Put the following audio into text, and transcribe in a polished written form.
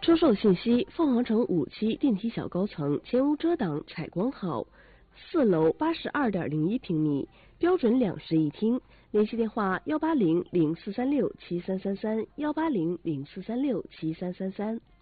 出售信息：凤凰城5期电梯小高层，前无遮挡，采光好，4楼82.01平米，标准2室1厅。联系电话：18004367333，18004367333。